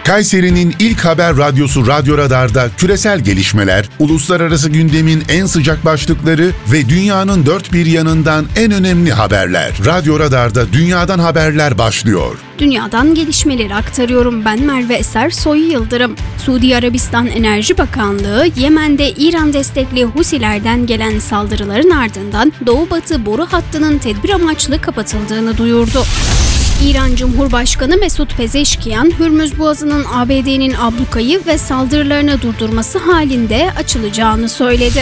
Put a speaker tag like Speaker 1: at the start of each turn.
Speaker 1: Kayseri'nin ilk haber radyosu Radyo Radar'da küresel gelişmeler, uluslararası gündemin en sıcak başlıkları ve dünyanın dört bir yanından en önemli haberler. Radyo Radar'da dünyadan haberler başlıyor.
Speaker 2: Dünyadan gelişmeleri aktarıyorum. Ben Merve Eser Soy Yıldırım. Suudi Arabistan Enerji Bakanlığı, Yemen'de İran destekli Husilerden gelen saldırıların ardından Doğu-Batı boru hattının tedbir amaçlı kapatıldığını duyurdu. İran Cumhurbaşkanı Mesut Pezeşkiyan, Hürmüz Boğazı'nın ABD'nin ablukayı ve saldırılarını durdurması halinde açılacağını söyledi.